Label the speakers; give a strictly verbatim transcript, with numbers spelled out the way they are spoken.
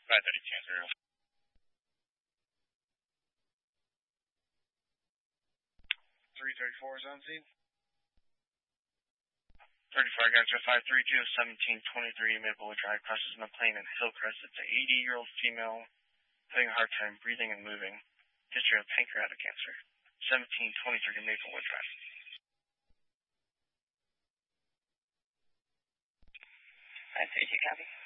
Speaker 1: five thirty-two zero. three thirty-four is on scene. thirty-four, I got you. five three two, seventeen twenty-three Maple Drive, crosses in the plane in Hillcrest. It's an eighty-year-old female having a hard time breathing and moving. History of pancreatic cancer. seventeen twenty-three Maplewood Drive.
Speaker 2: five three two, copy.